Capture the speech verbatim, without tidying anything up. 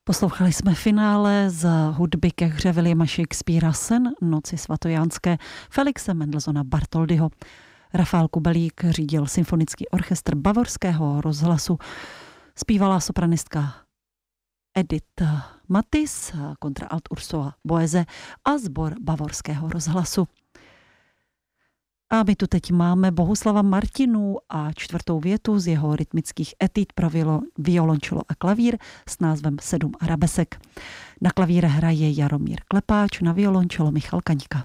Poslouchali jsme finále z hudby ke hře Williama Shakespearea Sen noci svatojánské Felixe Mendelssohna Bartholdyho. Rafael Kubelík řídil symfonický orchestr Bavorského rozhlasu. Zpívala sopranistka Edith Matis, kontraalt Ursula Boeze a sbor Bavorského rozhlasu. A my tu teď máme Bohuslava Martinů a čtvrtou větu z jeho rytmických etyd pro violončelo a klavír s názvem Sedm arabesek. Na klavír hraje Jaromír Klepáč, na violončelo Michal Kaňka.